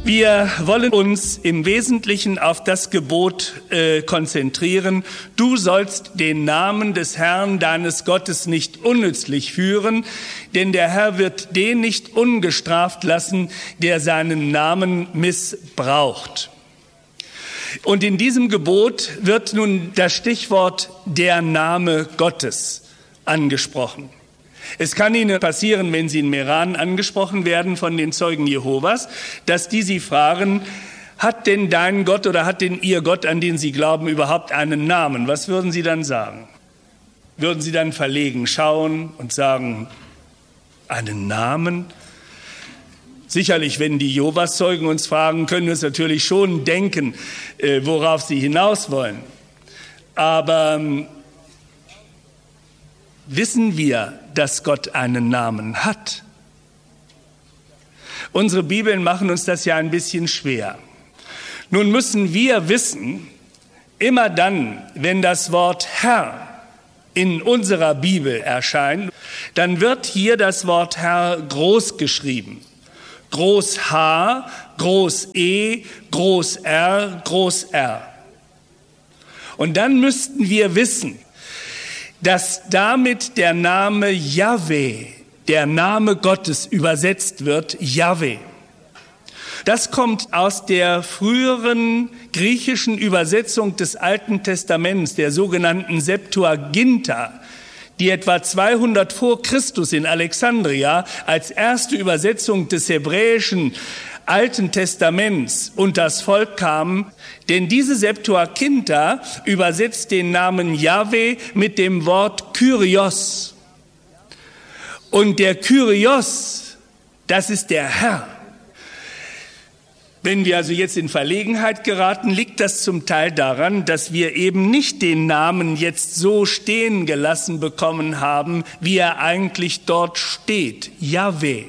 Wir wollen uns im Wesentlichen auf das Gebot konzentrieren. Du sollst den Namen des Herrn, deines Gottes, nicht unnützlich führen, denn der Herr wird den nicht ungestraft lassen, der seinen Namen missbraucht. Und in diesem Gebot wird nun das Stichwort der Name Gottes angesprochen. Es kann Ihnen passieren, wenn Sie in Meran angesprochen werden von den Zeugen Jehovas, dass die Sie fragen, hat denn dein Gott oder hat denn Ihr Gott, an den Sie glauben, überhaupt einen Namen? Was würden Sie dann sagen? Würden Sie dann verlegen schauen und sagen, einen Namen? Sicherlich, wenn die Jehovas-Zeugen uns fragen, können wir uns natürlich schon denken, worauf sie hinaus wollen. Aber wissen wir, dass Gott einen Namen hat? Unsere Bibeln machen uns das ja ein bisschen schwer. Nun müssen wir wissen, immer dann, wenn das Wort Herr in unserer Bibel erscheint, dann wird hier das Wort Herr groß geschrieben. Groß H, Groß E, Groß R, Groß R. Und dann müssten wir wissen, dass damit der Name Jahwe, der Name Gottes, übersetzt wird, Jahwe. Das kommt aus der früheren griechischen Übersetzung des Alten Testaments, der sogenannten Septuaginta, die etwa 200 vor Christus in Alexandria als erste Übersetzung des hebräischen Alten Testaments unter das Volk kam, denn diese Septuaginta übersetzt den Namen Jahwe mit dem Wort Kyrios. Und der Kyrios, das ist der Herr. Wenn wir also jetzt in Verlegenheit geraten, liegt das zum Teil daran, dass wir eben nicht den Namen jetzt so stehen gelassen bekommen haben, wie er eigentlich dort steht, Jahwe.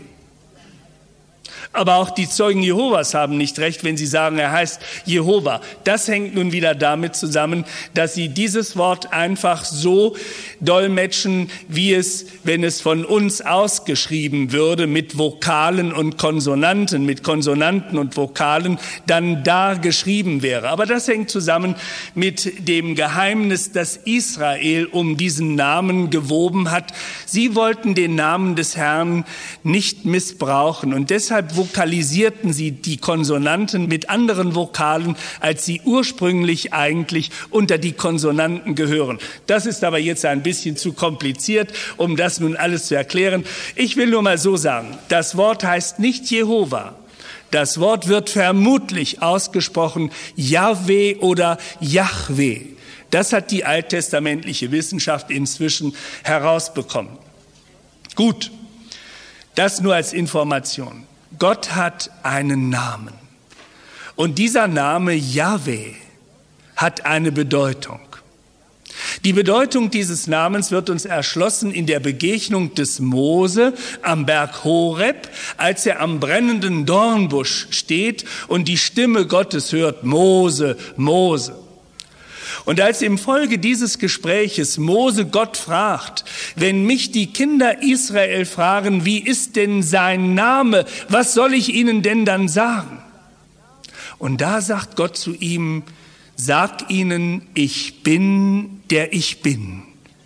Aber auch die Zeugen Jehovas haben nicht recht, wenn sie sagen, er heißt Jehova. Das hängt nun wieder damit zusammen, dass sie dieses Wort einfach so dolmetschen, wie es, wenn es von uns ausgeschrieben würde, mit Vokalen und Konsonanten, mit Konsonanten und Vokalen, dann da geschrieben wäre. Aber das hängt zusammen mit dem Geheimnis, das Israel um diesen Namen gewoben hat. Sie wollten den Namen des Herrn nicht missbrauchen und deshalb vokalisierten sie die Konsonanten mit anderen Vokalen, als sie ursprünglich eigentlich unter die Konsonanten gehören. Das ist aber jetzt ein bisschen zu kompliziert, um das nun alles zu erklären. Ich will nur mal so sagen, das Wort heißt nicht Jehova. Das Wort wird vermutlich ausgesprochen Jahwe oder Jahwe. Das hat die alttestamentliche Wissenschaft inzwischen herausbekommen. Gut, das nur als Information. Gott hat einen Namen und dieser Name Jahwe hat eine Bedeutung. Die Bedeutung dieses Namens wird uns erschlossen in der Begegnung des Mose am Berg Horeb, als er am brennenden Dornbusch steht und die Stimme Gottes hört, Mose, Mose. Und als im Folge dieses Gespräches Mose Gott fragt, wenn mich die Kinder Israel fragen, wie ist denn sein Name, was soll ich ihnen denn dann sagen? Und da sagt Gott zu ihm, sag ihnen, ich bin, der ich bin.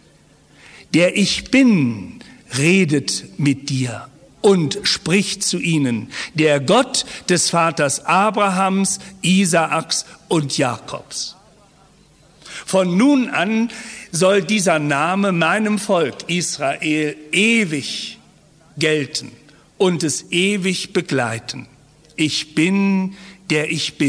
Der ich bin redet mit dir und spricht zu ihnen, der Gott des Vaters Abrahams, Isaaks und Jakobs. Von nun an soll dieser Name meinem Volk Israel ewig gelten und es ewig begleiten. Ich bin, der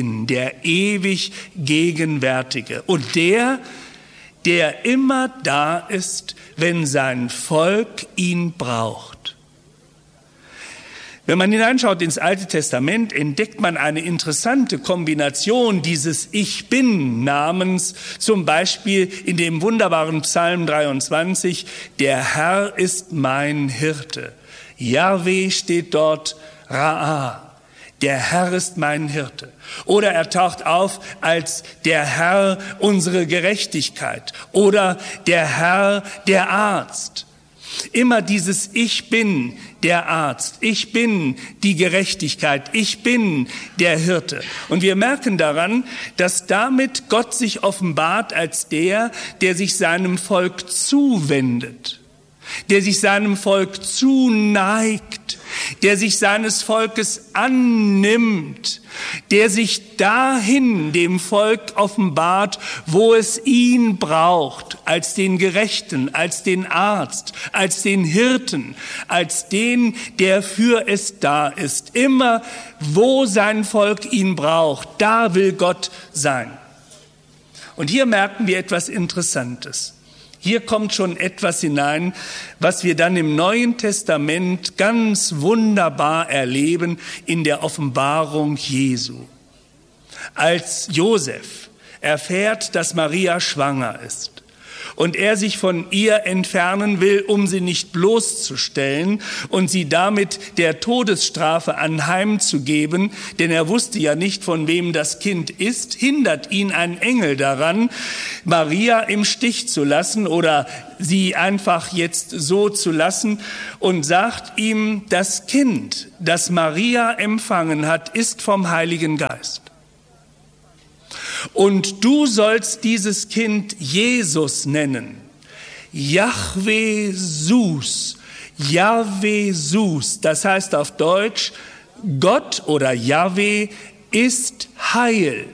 ewig Gegenwärtige und der immer da ist, wenn sein Volk ihn braucht. Wenn man hineinschaut ins Alte Testament, entdeckt man eine interessante Kombination dieses Ich Bin-Namens, zum Beispiel in dem wunderbaren Psalm 23, der Herr ist mein Hirte. Jahwe steht dort, Ra'a, der Herr ist mein Hirte. Oder er taucht auf als der Herr unsere Gerechtigkeit oder der Herr der Arzt. Immer dieses Ich bin der Arzt, ich bin die Gerechtigkeit, ich bin der Hirte. Und wir merken daran, dass damit Gott sich offenbart als der sich seinem Volk zuwendet, der sich seinem Volk zuneigt, der sich seines Volkes annimmt, der sich dahin dem Volk offenbart, wo es ihn braucht, als den Gerechten, als den Arzt, als den Hirten, als den, der für es da ist. Immer, wo sein Volk ihn braucht, da will Gott sein. Und hier merken wir etwas Interessantes. Hier kommt schon etwas hinein, was wir dann im Neuen Testament ganz wunderbar erleben in der Offenbarung Jesu. Als Josef erfährt, dass Maria schwanger ist und er sich von ihr entfernen will, um sie nicht bloßzustellen und sie damit der Todesstrafe anheimzugeben, denn er wusste ja nicht, von wem das Kind ist, hindert ihn ein Engel daran, Maria im Stich zu lassen oder sie einfach jetzt so zu lassen und sagt ihm, das Kind, das Maria empfangen hat, ist vom Heiligen Geist. Und du sollst dieses Kind Jesus nennen. Yahweh Sus. Yahweh Sus. Das heißt auf Deutsch, Gott oder Yahweh ist Heil.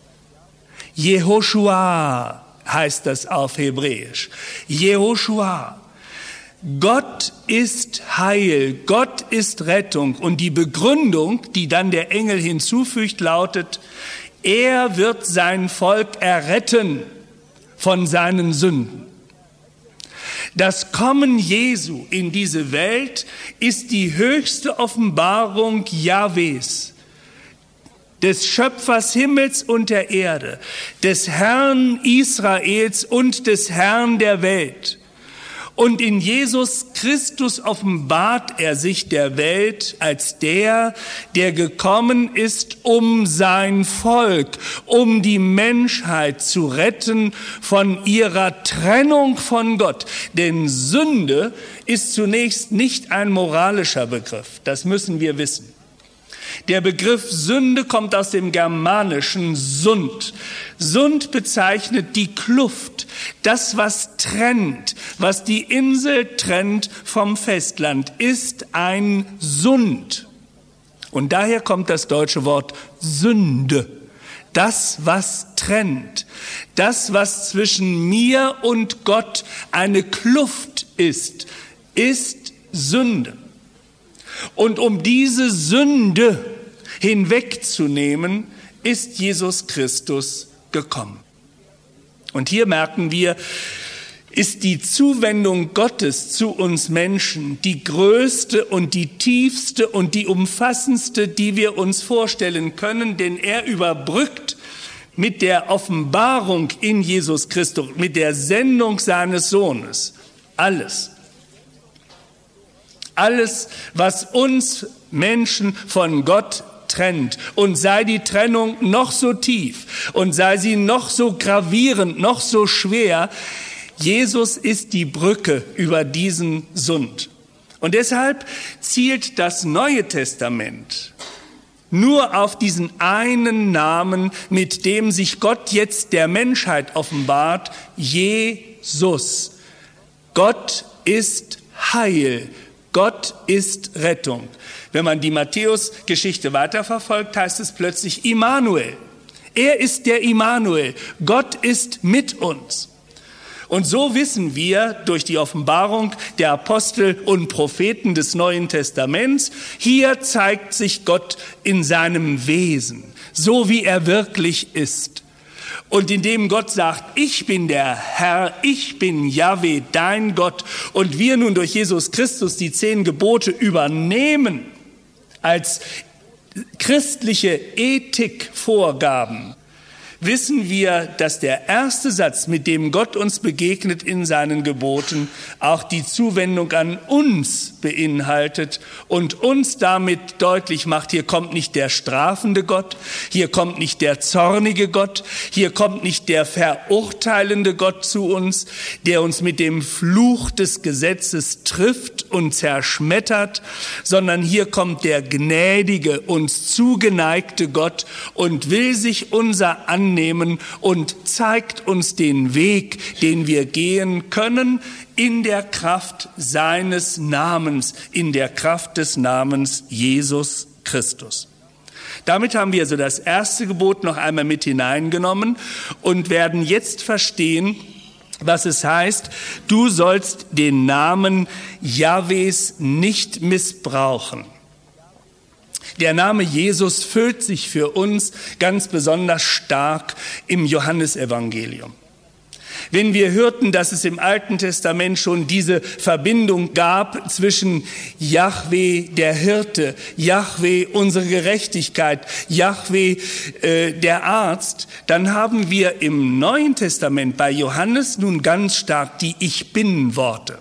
Jehoshua heißt das auf Hebräisch. Jehoshua. Gott ist Heil, Gott ist Rettung. Und die Begründung, die dann der Engel hinzufügt, lautet, er wird sein Volk erretten von seinen Sünden. Das Kommen Jesu in diese Welt ist die höchste Offenbarung Jahwes, des Schöpfers Himmels und der Erde, des Herrn Israels und des Herrn der Welt. Und in Jesus Christus offenbart er sich der Welt als der gekommen ist, um sein Volk, um die Menschheit zu retten von ihrer Trennung von Gott. Denn Sünde ist zunächst nicht ein moralischer Begriff, das müssen wir wissen. Der Begriff Sünde kommt aus dem germanischen Sund. Sund bezeichnet die Kluft, das, was trennt, was die Insel trennt vom Festland, ist ein Sund. Und daher kommt das deutsche Wort Sünde. Das, was trennt, das, was zwischen mir und Gott eine Kluft ist Sünde. Und um diese Sünde hinwegzunehmen, ist Jesus Christus gekommen. Und hier merken wir, ist die Zuwendung Gottes zu uns Menschen die größte und die tiefste und die umfassendste, die wir uns vorstellen können, denn er überbrückt mit der Offenbarung in Jesus Christus, mit der Sendung seines Sohnes, alles. Alles, was uns Menschen von Gott trennt. Und sei die Trennung noch so tief und sei sie noch so gravierend, noch so schwer, Jesus ist die Brücke über diesen Sund. Und deshalb zielt das Neue Testament nur auf diesen einen Namen, mit dem sich Gott jetzt der Menschheit offenbart, Jesus. Gott ist Heil. Gott ist Rettung. Wenn man die Matthäus-Geschichte weiterverfolgt, heißt es plötzlich Immanuel. Er ist der Immanuel. Gott ist mit uns. Und so wissen wir durch die Offenbarung der Apostel und Propheten des Neuen Testaments, hier zeigt sich Gott in seinem Wesen, so wie er wirklich ist. Und indem Gott sagt, ich bin der Herr, ich bin Jahwe, dein Gott, und wir nun durch Jesus Christus die 10 Gebote übernehmen als christliche Ethikvorgaben, wissen wir, dass der erste Satz, mit dem Gott uns begegnet in seinen Geboten, auch die Zuwendung an uns beinhaltet und uns damit deutlich macht, hier kommt nicht der strafende Gott, hier kommt nicht der zornige Gott, hier kommt nicht der verurteilende Gott zu uns, der uns mit dem Fluch des Gesetzes trifft und zerschmettert, sondern hier kommt der gnädige, uns zugeneigte Gott und will sich unser annehmen und zeigt uns den Weg, den wir gehen können, in der Kraft seines Namens, in der Kraft des Namens Jesus Christus. Damit haben wir also das erste Gebot noch einmal mit hineingenommen und werden jetzt verstehen, was es heißt, du sollst den Namen Jahwes nicht missbrauchen. Der Name Jesus füllt sich für uns ganz besonders stark im Johannesevangelium. Wenn wir hörten, dass es im Alten Testament schon diese Verbindung gab zwischen Jahwe, der Hirte, Jahwe, unsere Gerechtigkeit, Jahwe, der Arzt, dann haben wir im Neuen Testament bei Johannes nun ganz stark die Ich-Bin-Worte.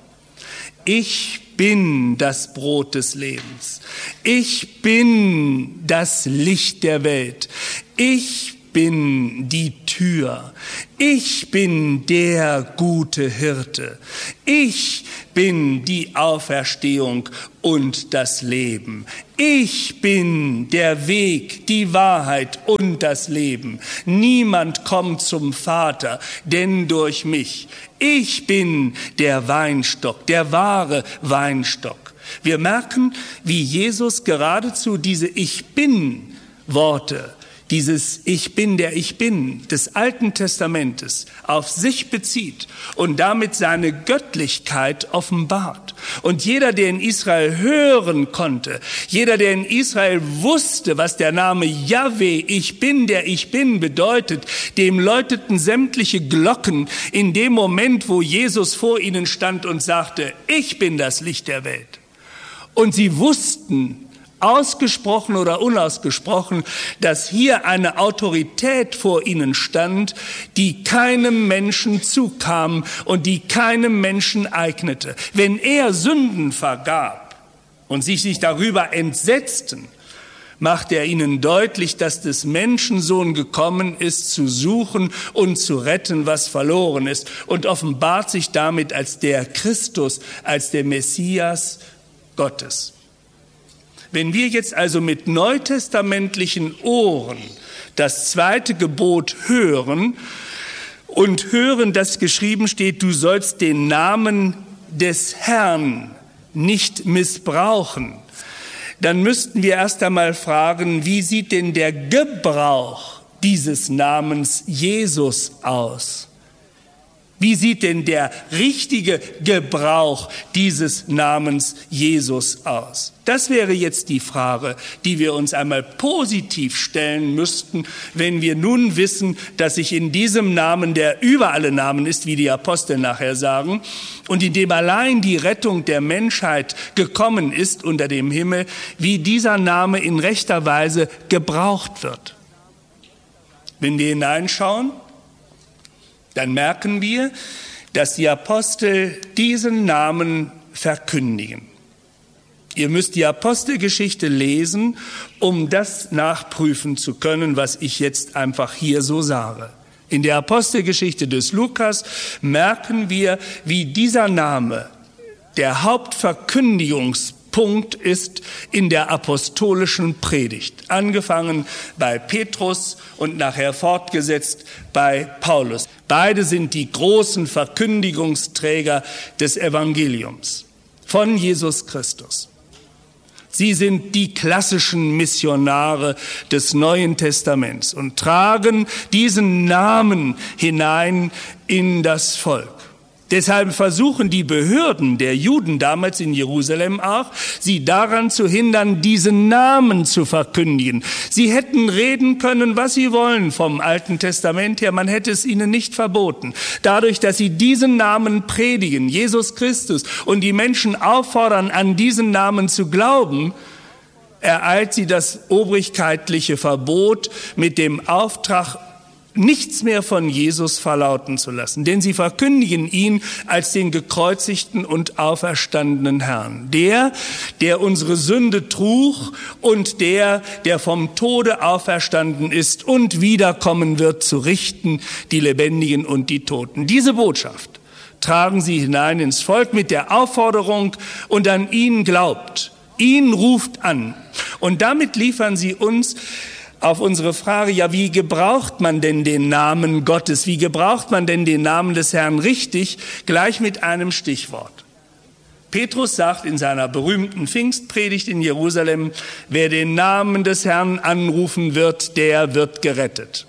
Ich bin das Brot des Lebens. Ich bin das Licht der Welt. Ich bin die Tür. Ich bin der gute Hirte. Ich bin die Auferstehung und das Leben. Ich bin der Weg, die Wahrheit und das Leben. Niemand kommt zum Vater, denn durch mich. Ich bin der Weinstock, der wahre Weinstock. Wir merken, wie Jesus geradezu diese Ich-Bin-Worte, dieses Ich bin, der ich bin des Alten Testamentes auf sich bezieht und damit seine Göttlichkeit offenbart. Und jeder, der in Israel hören konnte, jeder, der in Israel wusste, was der Name Jahwe, ich bin, der ich bin, bedeutet, dem läuteten sämtliche Glocken in dem Moment, wo Jesus vor ihnen stand und sagte, ich bin das Licht der Welt. Und sie wussten, ausgesprochen oder unausgesprochen, dass hier eine Autorität vor ihnen stand, die keinem Menschen zukam und die keinem Menschen eignete. Wenn er Sünden vergab und sich darüber entsetzten, macht er ihnen deutlich, dass des Menschensohn gekommen ist, zu suchen und zu retten, was verloren ist, und offenbart sich damit als der Christus, als der Messias Gottes. Wenn wir jetzt also mit neutestamentlichen Ohren das zweite Gebot hören und hören, dass geschrieben steht, du sollst den Namen des Herrn nicht missbrauchen, dann müssten wir erst einmal fragen, wie sieht denn der Gebrauch dieses Namens Jesus aus? Wie sieht denn der richtige Gebrauch dieses Namens Jesus aus? Das wäre jetzt die Frage, die wir uns einmal positiv stellen müssten, wenn wir nun wissen, dass sich in diesem Namen, der über alle Namen ist, wie die Apostel nachher sagen, und in dem allein die Rettung der Menschheit gekommen ist unter dem Himmel, wie dieser Name in rechter Weise gebraucht wird. Wenn wir hineinschauen, dann merken wir, dass die Apostel diesen Namen verkündigen. Ihr müsst die Apostelgeschichte lesen, um das nachprüfen zu können, was ich jetzt einfach hier so sage. In der Apostelgeschichte des Lukas merken wir, wie dieser Name der Hauptverkündigungspunkt ist in der apostolischen Predigt. Angefangen bei Petrus und nachher fortgesetzt bei Paulus. Beide sind die großen Verkündigungsträger des Evangeliums von Jesus Christus. Sie sind die klassischen Missionare des Neuen Testaments und tragen diesen Namen hinein in das Volk. Deshalb versuchen die Behörden der Juden damals in Jerusalem auch, sie daran zu hindern, diesen Namen zu verkündigen. Sie hätten reden können, was sie wollen vom Alten Testament her, man hätte es ihnen nicht verboten. Dadurch, dass sie diesen Namen predigen, Jesus Christus, und die Menschen auffordern, an diesen Namen zu glauben, ereilt sie das obrigkeitliche Verbot mit dem Auftrag, nichts mehr von Jesus verlauten zu lassen, denn sie verkündigen ihn als den gekreuzigten und auferstandenen Herrn. Der unsere Sünde trug und der vom Tode auferstanden ist und wiederkommen wird, zu richten die Lebendigen und die Toten. Diese Botschaft tragen sie hinein ins Volk mit der Aufforderung: und an ihn glaubt, ihn ruft an. Und damit liefern sie uns auf unsere Frage, ja, wie gebraucht man denn den Namen Gottes? Wie gebraucht man denn den Namen des Herrn richtig? Gleich mit einem Stichwort. Petrus sagt in seiner berühmten Pfingstpredigt in Jerusalem: wer den Namen des Herrn anrufen wird, der wird gerettet.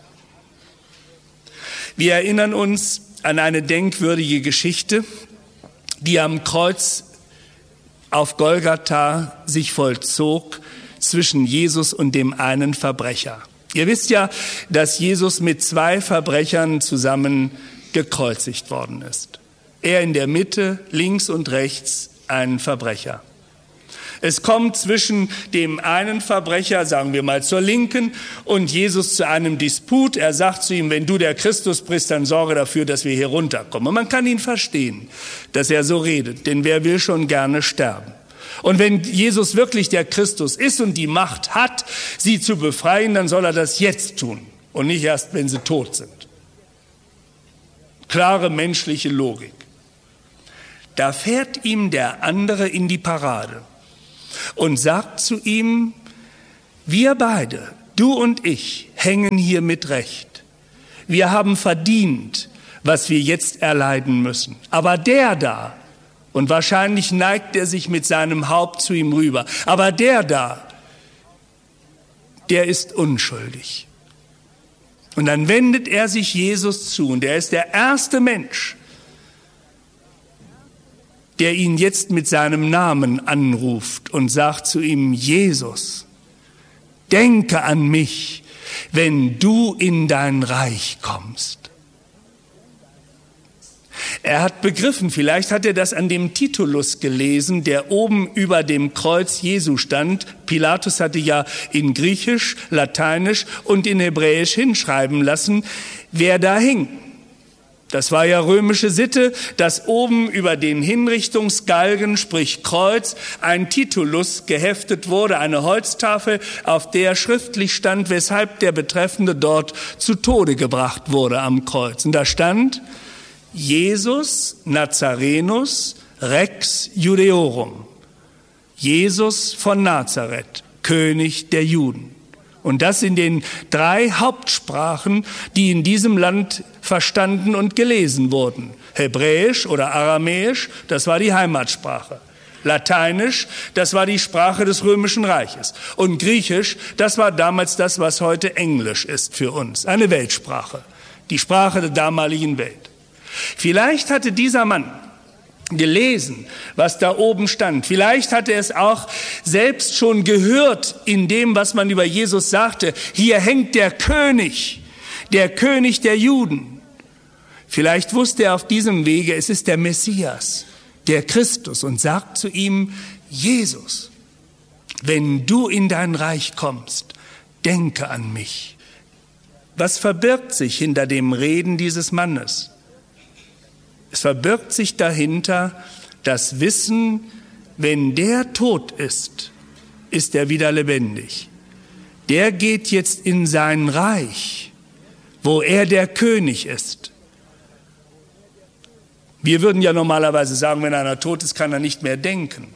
Wir erinnern uns an eine denkwürdige Geschichte, die am Kreuz auf Golgatha sich vollzog zwischen Jesus und dem einen Verbrecher. Ihr wisst ja, dass Jesus mit 2 Verbrechern zusammen gekreuzigt worden ist. Er in der Mitte, links und rechts ein Verbrecher. Es kommt zwischen dem einen Verbrecher, sagen wir mal zur Linken, und Jesus zu einem Disput. Er sagt zu ihm: wenn du der Christus bist, dann sorge dafür, dass wir hier runterkommen. Und man kann ihn verstehen, dass er so redet, denn wer will schon gerne sterben? Und wenn Jesus wirklich der Christus ist und die Macht hat, sie zu befreien, dann soll er das jetzt tun und nicht erst, wenn sie tot sind. Klare menschliche Logik. Da fährt ihm der andere in die Parade und sagt zu ihm: wir beide, du und ich, hängen hier mit Recht. Wir haben verdient, was wir jetzt erleiden müssen. Aber der da, und wahrscheinlich neigt er sich mit seinem Haupt zu ihm rüber, aber der da, der ist unschuldig. Und dann wendet er sich Jesus zu, und er ist der erste Mensch, der ihn jetzt mit seinem Namen anruft und sagt zu ihm: Jesus, denke an mich, wenn du in dein Reich kommst. Er hat begriffen, vielleicht hat er das an dem Titulus gelesen, der oben über dem Kreuz Jesu stand. Pilatus hatte ja in Griechisch, Lateinisch und in Hebräisch hinschreiben lassen, wer da hing. Das war ja römische Sitte, dass oben über den Hinrichtungsgalgen, sprich Kreuz, ein Titulus geheftet wurde, eine Holztafel, auf der schriftlich stand, weshalb der Betreffende dort zu Tode gebracht wurde am Kreuz. Und da stand: Jesus Nazarenus Rex Judeorum. Jesus von Nazareth, König der Juden. Und das in den 3 Hauptsprachen, die in diesem Land verstanden und gelesen wurden. Hebräisch oder Aramäisch, das war die Heimatsprache. Lateinisch, das war die Sprache des Römischen Reiches. Und Griechisch, das war damals das, was heute Englisch ist für uns. Eine Weltsprache, die Sprache der damaligen Welt. Vielleicht hatte dieser Mann gelesen, was da oben stand. Vielleicht hatte er es auch selbst schon gehört in dem, was man über Jesus sagte. Hier hängt der König der Juden. Vielleicht wusste er auf diesem Wege, es ist der Messias, der Christus, und sagt zu ihm: Jesus, wenn du in dein Reich kommst, denke an mich. Was verbirgt sich hinter dem Reden dieses Mannes? Es verbirgt sich dahinter das Wissen, wenn der tot ist, ist er wieder lebendig. Der geht jetzt in sein Reich, wo er der König ist. Wir würden ja normalerweise sagen, wenn einer tot ist, kann er nicht mehr denken.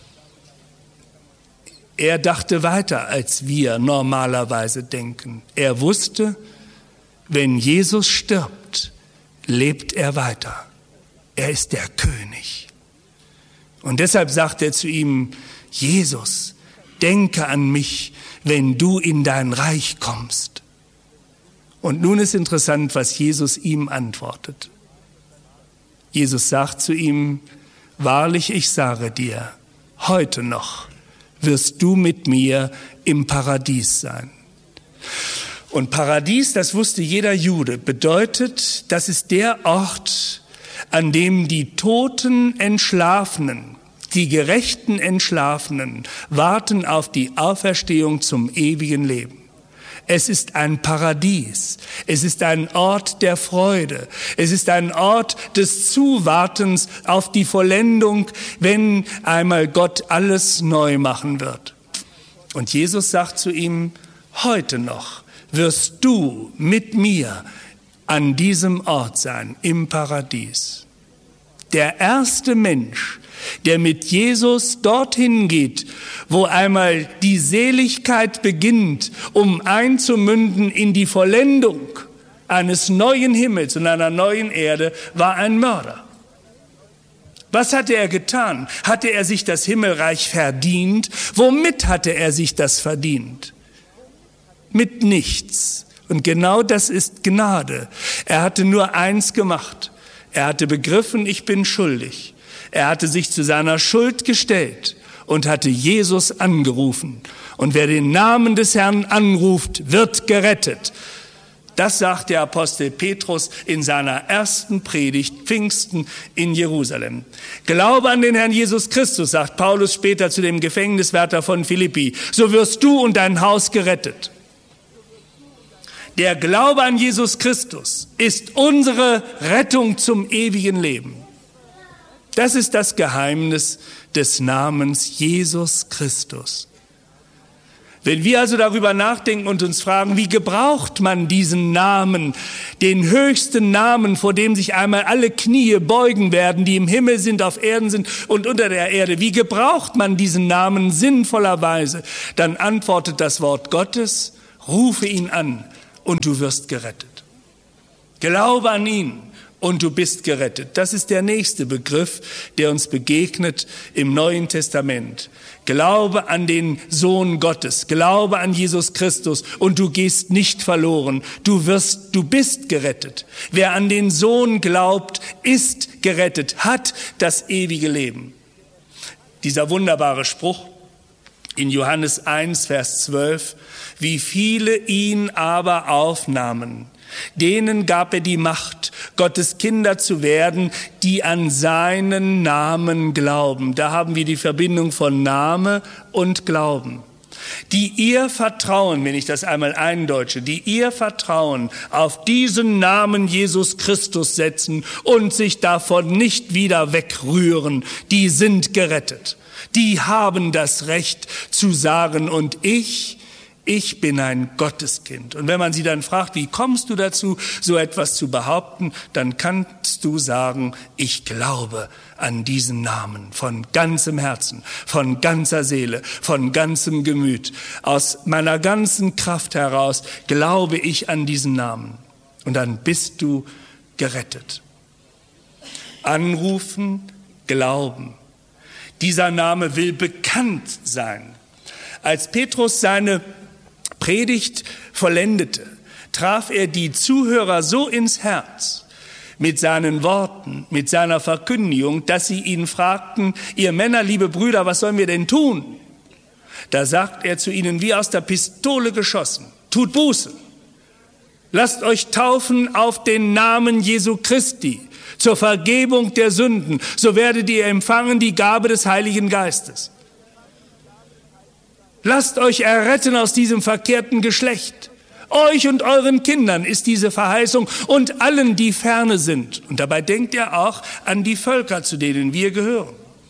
Er dachte weiter, als wir normalerweise denken. Er wusste, wenn Jesus stirbt, lebt er weiter. Er ist der König. Und deshalb sagt er zu ihm: Jesus, denke an mich, wenn du in dein Reich kommst. Und nun ist interessant, was Jesus ihm antwortet. Jesus sagt zu ihm: Wahrlich, ich sage dir, heute noch wirst du mit mir im Paradies sein. Und Paradies, das wusste jeder Jude, bedeutet, das ist der Ort, an dem die toten Entschlafenen, die gerechten Entschlafenen warten auf die Auferstehung zum ewigen Leben. Es ist ein Paradies. Es ist ein Ort der Freude. Es ist ein Ort des Zuwartens auf die Vollendung, wenn einmal Gott alles neu machen wird. Und Jesus sagt zu ihm, heute noch wirst du mit mir an diesem Ort sein, im Paradies. Der erste Mensch, der mit Jesus dorthin geht, wo einmal die Seligkeit beginnt, um einzumünden in die Vollendung eines neuen Himmels und einer neuen Erde, war ein Mörder. Was hatte er getan? Hatte er sich das Himmelreich verdient? Womit hatte er sich das verdient? Mit nichts. Und genau das ist Gnade. Er hatte nur eins gemacht. Er hatte begriffen, ich bin schuldig. Er hatte sich zu seiner Schuld gestellt und hatte Jesus angerufen. Und wer den Namen des Herrn anruft, wird gerettet. Das sagt der Apostel Petrus in seiner ersten Predigt Pfingsten in Jerusalem. Glaube an den Herrn Jesus Christus, sagt Paulus später zu dem Gefängniswärter von Philippi, so wirst du und dein Haus gerettet. Der Glaube an Jesus Christus ist unsere Rettung zum ewigen Leben. Das ist das Geheimnis des Namens Jesus Christus. Wenn wir also darüber nachdenken und uns fragen, wie gebraucht man diesen Namen, den höchsten Namen, vor dem sich einmal alle Knie beugen werden, die im Himmel sind, auf Erden sind und unter der Erde, wie gebraucht man diesen Namen sinnvollerweise, dann antwortet das Wort Gottes, rufe ihn an und du wirst gerettet. Glaube an ihn und du bist gerettet. Das ist der nächste Begriff, der uns begegnet im Neuen Testament. Glaube an den Sohn Gottes, glaube an Jesus Christus und du gehst nicht verloren. Du bist gerettet. Wer an den Sohn glaubt, ist gerettet, hat das ewige Leben. Dieser wunderbare Spruch in Johannes 1, Vers 12, wie viele ihn aber aufnahmen, denen gab er die Macht, Gottes Kinder zu werden, die an seinen Namen glauben. Da haben wir die Verbindung von Name und Glauben. Die ihr Vertrauen, wenn ich das einmal eindeutsche, die ihr Vertrauen auf diesen Namen Jesus Christus setzen und sich davon nicht wieder wegrühren, die sind gerettet. Die haben das Recht zu sagen, und ich bin ein Gotteskind. Und wenn man sie dann fragt, wie kommst du dazu, so etwas zu behaupten, dann kannst du sagen, ich glaube an diesen Namen von ganzem Herzen, von ganzer Seele, von ganzem Gemüt. Aus meiner ganzen Kraft heraus glaube ich an diesen Namen. Und dann bist du gerettet. Anrufen, glauben. Dieser Name will bekannt sein. Als Petrus seine Predigt vollendete, traf er die Zuhörer so ins Herz mit seinen Worten, mit seiner Verkündigung, dass sie ihn fragten, ihr Männer, liebe Brüder, was sollen wir denn tun? Da sagt er zu ihnen, wie aus der Pistole geschossen, tut Buße, lasst euch taufen auf den Namen Jesu Christi zur Vergebung der Sünden, so werdet ihr empfangen die Gabe des Heiligen Geistes. Lasst euch erretten aus diesem verkehrten Geschlecht. Euch und euren Kindern ist diese Verheißung und allen, die ferne sind. Und dabei denkt er auch an die Völker, zu denen wir gehören.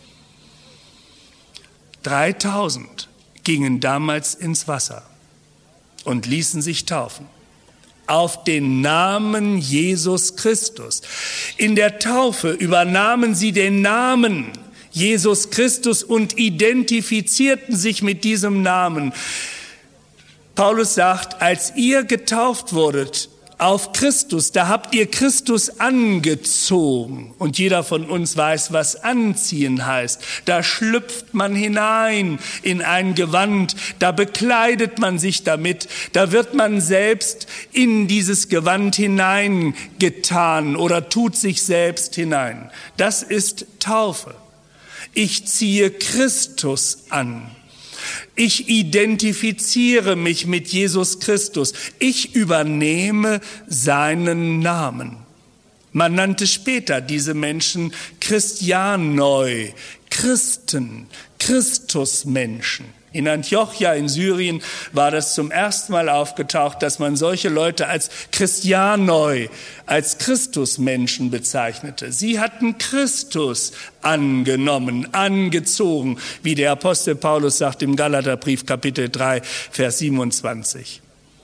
3000 gingen damals ins Wasser und ließen sich taufen. Auf den Namen Jesus Christus. In der Taufe übernahmen sie den Namen Jesus Christus und identifizierten sich mit diesem Namen. Paulus sagt, als ihr getauft wurdet auf Christus, da habt ihr Christus angezogen. Und jeder von uns weiß, was anziehen heißt. Da schlüpft man hinein in ein Gewand, da bekleidet man sich damit, da wird man selbst in dieses Gewand hineingetan oder tut sich selbst hinein. Das ist Taufe. Ich ziehe Christus an. Ich identifiziere mich mit Jesus Christus. Ich übernehme seinen Namen. Man nannte später diese Menschen Christianoi, Christen, Christusmenschen. In Antiochia in Syrien war das zum ersten Mal aufgetaucht, dass man solche Leute als Christianoi, als Christusmenschen bezeichnete. Sie hatten Christus angenommen, angezogen, wie der Apostel Paulus sagt im Galaterbrief Kapitel 3, Vers 27.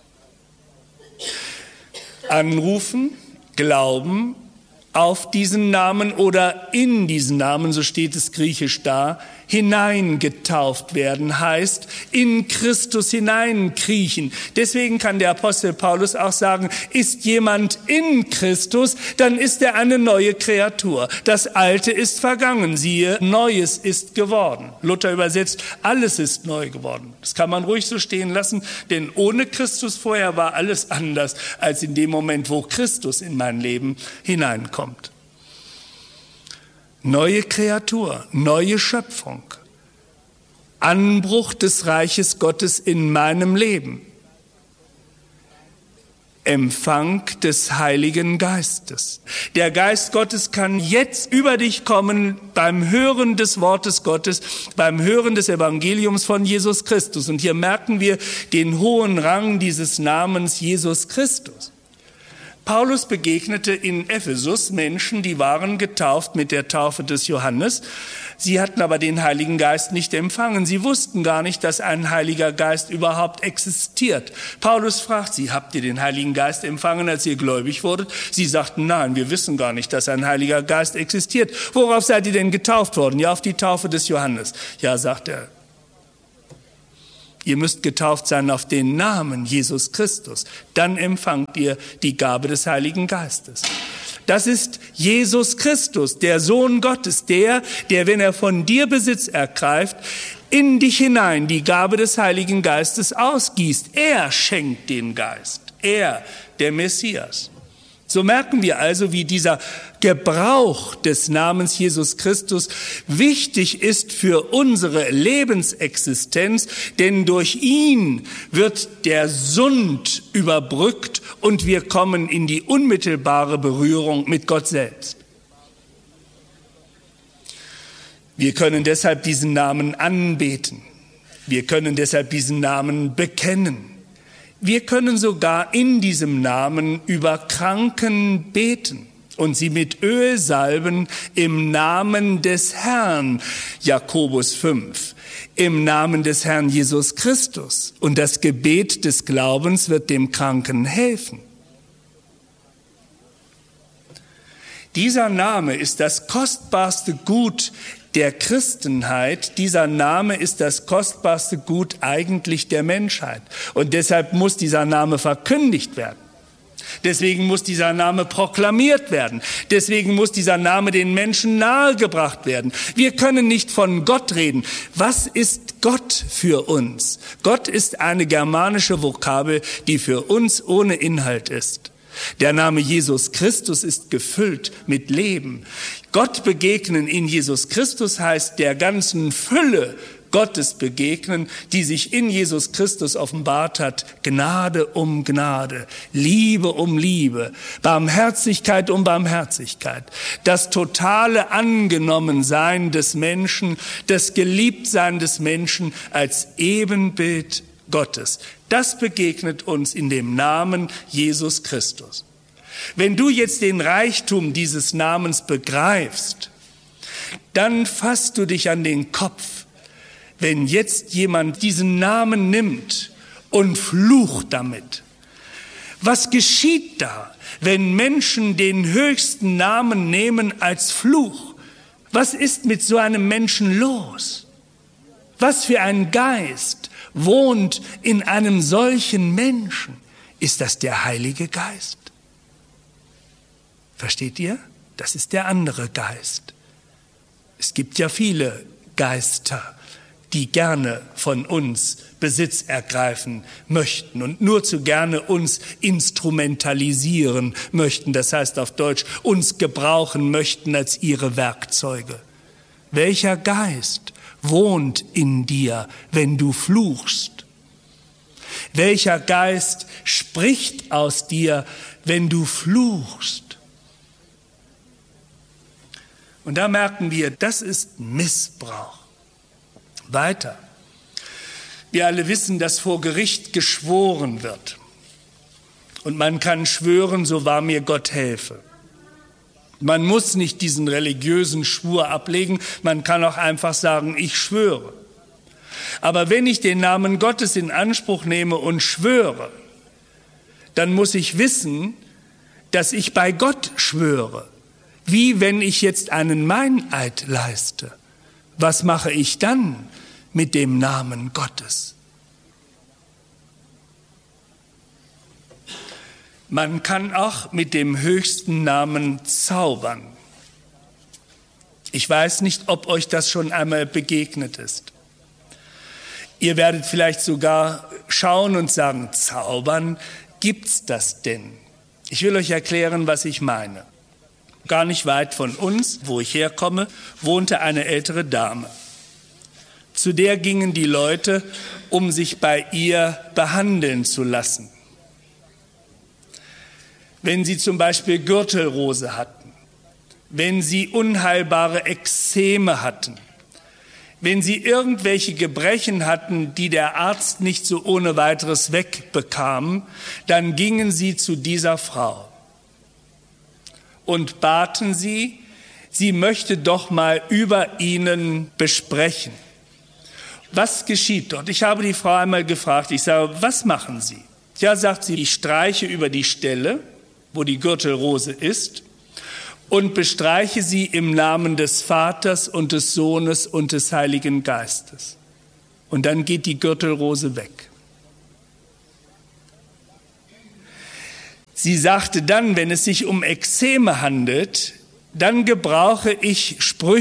Anrufen, glauben auf diesen Namen oder in diesen Namen, so steht es griechisch da, hineingetauft werden, heißt in Christus hineinkriechen. Deswegen kann der Apostel Paulus auch sagen, ist jemand in Christus, dann ist er eine neue Kreatur. Das Alte ist vergangen, siehe, Neues ist geworden. Luther übersetzt, alles ist neu geworden. Das kann man ruhig so stehen lassen, denn ohne Christus vorher war alles anders als in dem Moment, wo Christus in mein Leben hineinkommt. Neue Kreatur, neue Schöpfung, Anbruch des Reiches Gottes in meinem Leben, Empfang des Heiligen Geistes. Der Geist Gottes kann jetzt über dich kommen beim Hören des Wortes Gottes, beim Hören des Evangeliums von Jesus Christus. Und hier merken wir den hohen Rang dieses Namens Jesus Christus. Paulus begegnete in Ephesus Menschen, die waren getauft mit der Taufe des Johannes. Sie hatten aber den Heiligen Geist nicht empfangen. Sie wussten gar nicht, dass ein Heiliger Geist überhaupt existiert. Paulus fragt sie, habt ihr den Heiligen Geist empfangen, als ihr gläubig wurdet? Sie sagten, nein, wir wissen gar nicht, dass ein Heiliger Geist existiert. Worauf seid ihr denn getauft worden? Ja, auf die Taufe des Johannes. Ja, sagt er. Ihr müsst getauft sein auf den Namen Jesus Christus. Dann empfangt ihr die Gabe des Heiligen Geistes. Das ist Jesus Christus, der Sohn Gottes, der, wenn er von dir Besitz ergreift, in dich hinein die Gabe des Heiligen Geistes ausgießt. Er schenkt den Geist. Er, der Messias. So merken wir also, wie dieser Gebrauch des Namens Jesus Christus wichtig ist für unsere Lebensexistenz, denn durch ihn wird der Sund überbrückt und wir kommen in die unmittelbare Berührung mit Gott selbst. Wir können deshalb diesen Namen anbeten. Wir können deshalb diesen Namen bekennen. Wir können sogar in diesem Namen über Kranken beten und sie mit Öl salben im Namen des Herrn, Jakobus 5, im Namen des Herrn Jesus Christus. Und das Gebet des Glaubens wird dem Kranken helfen. Dieser Name ist das kostbarste Gut der Christenheit. Dieser Name ist das kostbarste Gut eigentlich der Menschheit. Und deshalb muss dieser Name verkündigt werden. Deswegen muss dieser Name proklamiert werden. Deswegen muss dieser Name den Menschen nahegebracht werden. Wir können nicht von Gott reden. Was ist Gott für uns? Gott ist eine germanische Vokabel, die für uns ohne Inhalt ist. Der Name Jesus Christus ist gefüllt mit Leben. Gott begegnen in Jesus Christus heißt der ganzen Fülle Gottes begegnen, die sich in Jesus Christus offenbart hat. Gnade um Gnade, Liebe um Liebe, Barmherzigkeit um Barmherzigkeit. Das totale Angenommensein des Menschen, das Geliebtsein des Menschen als Ebenbild Gottes. Das begegnet uns in dem Namen Jesus Christus. Wenn du jetzt den Reichtum dieses Namens begreifst, dann fasst du dich an den Kopf, wenn jetzt jemand diesen Namen nimmt und flucht damit. Was geschieht da, wenn Menschen den höchsten Namen nehmen als Fluch? Was ist mit so einem Menschen los? Was für ein Geist wohnt in einem solchen Menschen? Ist das der Heilige Geist? Versteht ihr? Das ist der andere Geist. Es gibt ja viele Geister, die gerne von uns Besitz ergreifen möchten und nur zu gerne uns instrumentalisieren möchten. Das heißt auf Deutsch, uns gebrauchen möchten als ihre Werkzeuge. Welcher Geist wohnt in dir, wenn du fluchst? Welcher Geist spricht aus dir, wenn du fluchst? Und da merken wir, das ist Missbrauch. Weiter. Wir alle wissen, dass vor Gericht geschworen wird. Und man kann schwören, so wahr mir Gott helfe. Man muss nicht diesen religiösen Schwur ablegen, man kann auch einfach sagen, ich schwöre. Aber wenn ich den Namen Gottes in Anspruch nehme und schwöre, dann muss ich wissen, dass ich bei Gott schwöre. Wie wenn ich jetzt einen Meineid leiste. Was mache ich dann mit dem Namen Gottes? Man kann auch mit dem höchsten Namen zaubern. Ich weiß nicht, ob euch das schon einmal begegnet ist. Ihr werdet vielleicht sogar schauen und sagen, zaubern, gibt's das denn? Ich will euch erklären, was ich meine. Gar nicht weit von uns, wo ich herkomme, wohnte eine ältere Dame. Zu der gingen die Leute, um sich bei ihr behandeln zu lassen. Wenn sie zum Beispiel Gürtelrose hatten, wenn sie unheilbare Ekzeme hatten, wenn sie irgendwelche Gebrechen hatten, die der Arzt nicht so ohne weiteres wegbekam, dann gingen sie zu dieser Frau und baten sie, sie möchte doch mal über ihnen besprechen. Was geschieht dort? Ich habe die Frau einmal gefragt, ich sage, was machen Sie? Ja, sagt sie, ich streiche über die Stelle, wo die Gürtelrose ist, und bestreiche sie im Namen des Vaters und des Sohnes und des Heiligen Geistes. Und dann geht die Gürtelrose weg. Sie sagte dann, wenn es sich um Ekzeme handelt, dann gebrauche ich Sprüche